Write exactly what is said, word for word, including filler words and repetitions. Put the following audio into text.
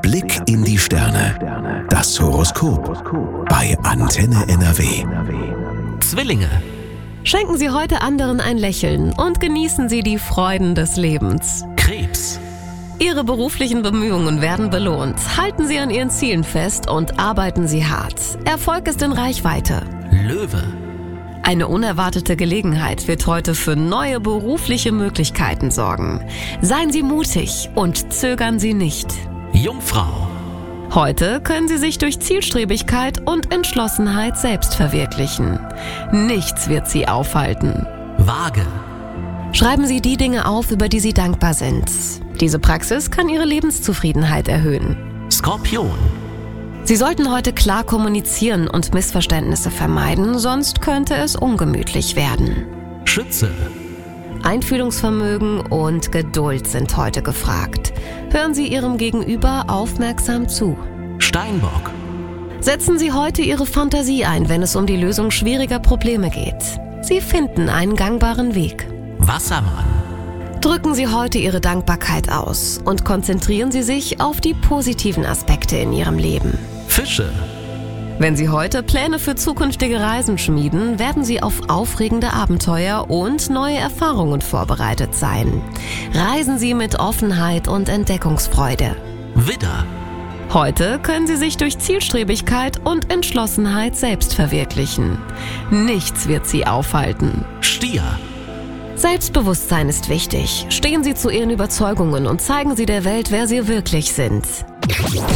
Blick in die Sterne. Das Horoskop bei Antenne N R W. Zwillinge. Schenken Sie heute anderen ein Lächeln und genießen Sie die Freuden des Lebens. Krebs. Ihre beruflichen Bemühungen werden belohnt. Halten Sie an Ihren Zielen fest und arbeiten Sie hart. Erfolg ist in Reichweite. Löwe. Eine unerwartete Gelegenheit wird heute für neue berufliche Möglichkeiten sorgen. Seien Sie mutig und zögern Sie nicht. Jungfrau. Heute können Sie sich durch Zielstrebigkeit und Entschlossenheit selbst verwirklichen. Nichts wird Sie aufhalten. Waage. Schreiben Sie die Dinge auf, über die Sie dankbar sind. Diese Praxis kann Ihre Lebenszufriedenheit erhöhen. Skorpion. Sie sollten heute klar kommunizieren und Missverständnisse vermeiden, sonst könnte es ungemütlich werden. Schütze. Einfühlungsvermögen und Geduld sind heute gefragt. Hören Sie Ihrem Gegenüber aufmerksam zu. Steinbock. Setzen Sie heute Ihre Fantasie ein, wenn es um die Lösung schwieriger Probleme geht. Sie finden einen gangbaren Weg. Wassermann. Drücken Sie heute Ihre Dankbarkeit aus und konzentrieren Sie sich auf die positiven Aspekte in Ihrem Leben. Fische. Wenn Sie heute Pläne für zukünftige Reisen schmieden, werden Sie auf aufregende Abenteuer und neue Erfahrungen vorbereitet sein. Reisen Sie mit Offenheit und Entdeckungsfreude. Widder. Heute können Sie sich durch Zielstrebigkeit und Entschlossenheit selbst verwirklichen. Nichts wird Sie aufhalten. Stier. Selbstbewusstsein ist wichtig. Stehen Sie zu Ihren Überzeugungen und zeigen Sie der Welt, wer Sie wirklich sind.